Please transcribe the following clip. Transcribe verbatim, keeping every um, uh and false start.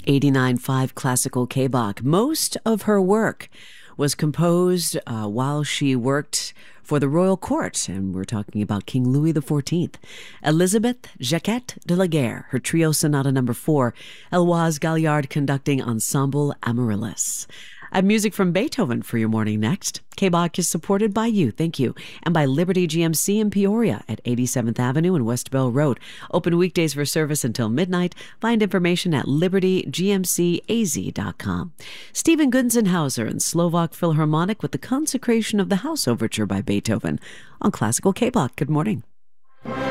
eighty-nine point five Classical K-Bach. Most of her work was composed uh, while she worked for the royal court, and we're talking about King Louis the fourteenth. Elizabeth Jacquette de la Guerre, her trio sonata number four, Eloise Galliard conducting Ensemble Amaryllis. I have music from Beethoven for your morning next. K-Bach is supported by you, thank you, and by Liberty G M C in Peoria at eighty-seventh Avenue and West Bell Road. Open weekdays for service until midnight. Find information at liberty g m c a z dot com. Stephen Gunzenhauser and Slovak Philharmonic with the Consecration of the House Overture by Beethoven on Classical K-Bach. Good morning.